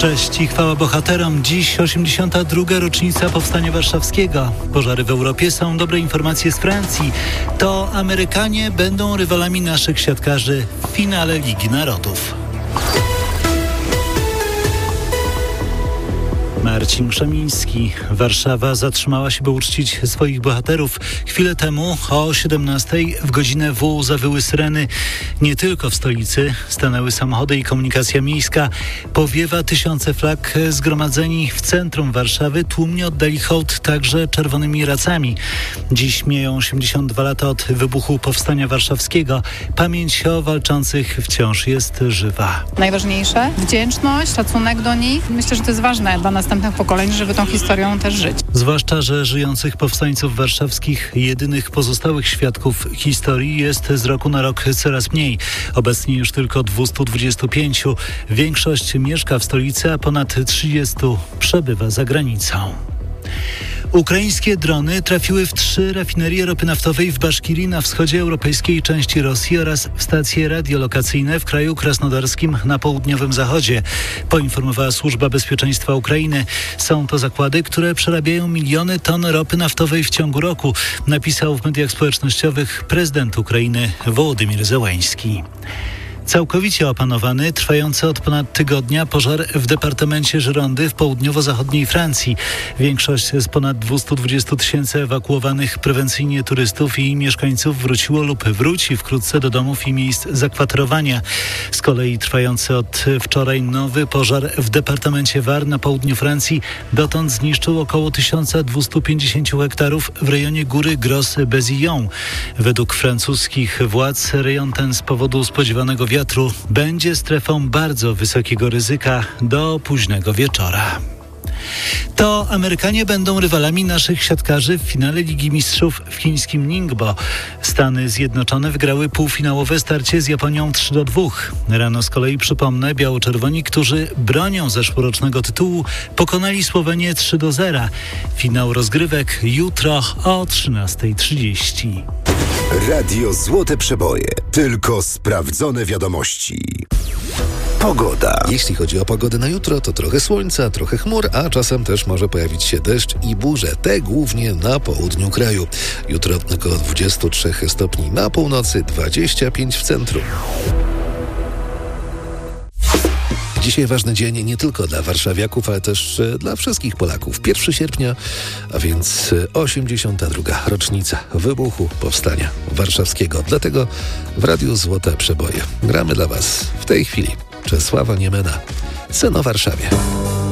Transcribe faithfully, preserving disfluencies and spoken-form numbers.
Cześć i chwała bohaterom. Dziś osiemdziesiąta druga rocznica Powstania Warszawskiego. Pożary w Europie są dobre informacje z Francji. To Amerykanie będą rywalami naszych siatkarzy w finale Ligi Narodów. Marcin Krzemiński. Warszawa zatrzymała się, by uczcić swoich bohaterów. Chwilę temu o siedemnastej w godzinę W zawyły syreny. Nie tylko w stolicy stanęły samochody i komunikacja miejska. Powiewa tysiące flag. Zgromadzeni w centrum Warszawy tłumnie oddali hołd także czerwonymi racami. Dziś mijają osiemdziesiąt dwa lata od wybuchu Powstania Warszawskiego. Pamięć o walczących wciąż jest żywa. Najważniejsze wdzięczność, szacunek do nich. Myślę, że to jest ważne dla następnych pokoleń, żeby tą historią też żyć. Zwłaszcza, że żyjących powstańców warszawskich, jedynych pozostałych świadków historii, jest z roku na rok coraz mniej. Obecnie już tylko dwieście dwadzieścia pięć. Większość mieszka w stolicy, a ponad trzydzieści przebywa za granicą. Ukraińskie drony trafiły w trzy rafinerie ropy naftowej w Baszkirii na wschodzie europejskiej części Rosji oraz w stacje radiolokacyjne w kraju krasnodarskim na południowym zachodzie, poinformowała Służba Bezpieczeństwa Ukrainy. Są to zakłady, które przerabiają miliony ton ropy naftowej w ciągu roku, napisał w mediach społecznościowych prezydent Ukrainy Wołodymyr Zełański. Całkowicie opanowany, trwający od ponad tygodnia pożar w departamencie Girondy w południowo-zachodniej Francji. Większość z ponad dwieście dwadzieścia tysięcy ewakuowanych prewencyjnie turystów i mieszkańców wróciło lub wróci wkrótce do domów i miejsc zakwaterowania. Z kolei trwający od wczoraj nowy pożar w departamencie Var na południu Francji dotąd zniszczył około tysiąc dwieście pięćdziesiąt hektarów w rejonie góry Gros-Bezillon. Według francuskich władz rejon ten z powodu spodziewanego wiatru będzie strefą bardzo wysokiego ryzyka do późnego wieczora. To Amerykanie będą rywalami naszych siatkarzy w finale Ligi Mistrzów w chińskim Ningbo. Stany Zjednoczone wygrały półfinałowe starcie z Japonią trzy do dwóch. Rano z kolei, przypomnę, biało-czerwoni, którzy bronią zeszłorocznego tytułu, pokonali Słowenię trzy do zera. Finał rozgrywek jutro o trzynasta trzydzieści. Radio Złote Przeboje. Tylko sprawdzone wiadomości. Pogoda. Jeśli chodzi o pogodę na jutro, to trochę słońca, trochę chmur, a czasem też może pojawić się deszcz i burze. Te głównie na południu kraju. Jutro około dwadzieścia trzy stopni na północy, dwadzieścia pięć w centrum. Dzisiaj ważny dzień nie tylko dla warszawiaków, ale też dla wszystkich Polaków. pierwszego sierpnia, a więc osiemdziesiąta druga rocznica wybuchu Powstania Warszawskiego. Dlatego w Radiu Złote Przeboje gramy dla Was w tej chwili Czesława Niemena, Sen o Warszawie.